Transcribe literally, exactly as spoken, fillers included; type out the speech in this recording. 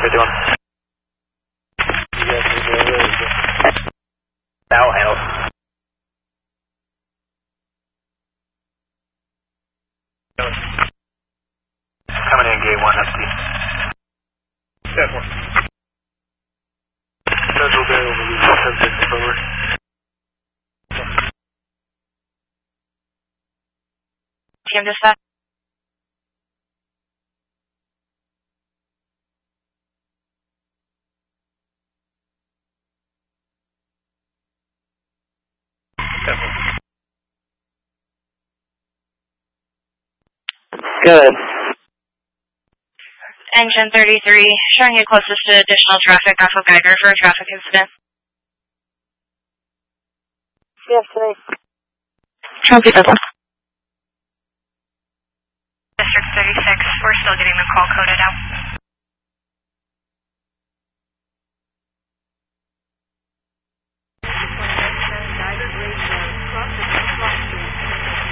fifty-one. That will handle. Coming in, gate one, F C. ten four. Central Bay over the ten sixty over. Team dispatch. Good. Engine thirty-three, showing you closest to additional traffic off of Geiger for a traffic incident. Yes, sir. Trumpy Bizzle. District thirty-six, we're still getting the call coded out.